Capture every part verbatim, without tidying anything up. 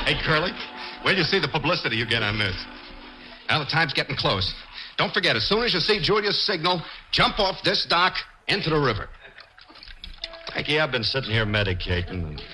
Hey, Curly, wait till you see the publicity you get on this. Well, the time's getting close. Don't forget, as soon as you see Julia's signal, jump off this dock into the river. Frankie, I've been sitting here medicating. And...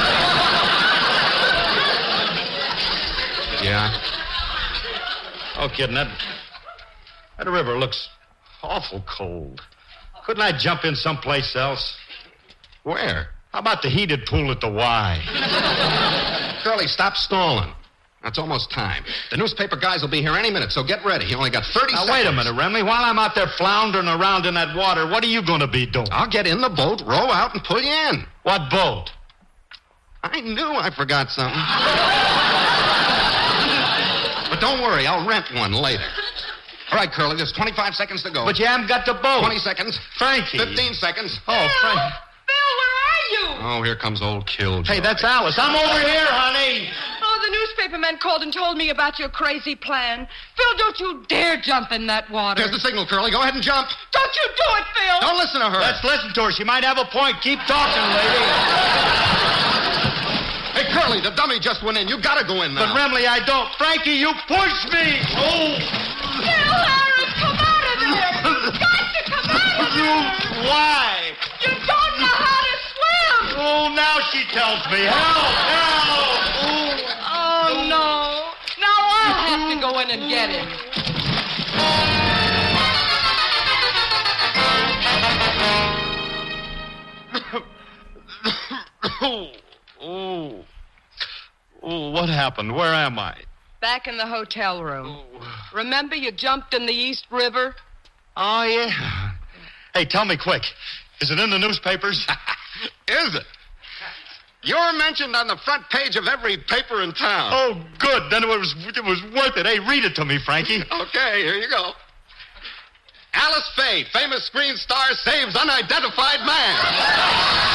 Yeah? Oh, kid, that, that river looks awful cold. Couldn't I jump in someplace else? Where? How about the heated pool at the Y? Curly, stop stalling. It's almost time. The newspaper guys will be here any minute, so get ready. You only got thirty now, seconds. Wait a minute, Remley. While I'm out there floundering around in that water, what are you going to be doing? I'll get in the boat, row out, and pull you in. What boat? I knew I forgot something. But don't worry, I'll rent one later. All right, Curly, there's twenty-five seconds to go. But you haven't got the boat. twenty seconds. Frankie. fifteen seconds. Oh, Frankie. Phil, where are you? Oh, here comes old Killjoy. Hey, that's Alice. I'm over here, honey. Oh, the newspaper man called and told me about your crazy plan. Phil, don't you dare jump in that water. There's the signal, Curly. Go ahead and jump. Don't you do it, Phil. Don't listen to her. Let's listen to her. She might have a point. Keep talking, lady. Hey, Curly, the dummy just went in. You gotta go in now. But, Remley, I don't. Frankie, you pushed me. Oh. Phil Harris, come out of there. You've got to come out of there. Why? You don't know how to swim. Oh, now she tells me. Help, help. Oh, no. Now I'll have to go in and get him. Oh, oh, oh, what happened? Where am I? Back in the hotel room. Remember you jumped in the East River? Oh, yeah. Hey, tell me quick. Is it in the newspapers? Is it? You're mentioned on the front page of every paper in town. Oh, good. Then it was it was worth it. Hey, read it to me, Frankie. Okay, here you go. Alice Faye, famous screen star, saves unidentified man.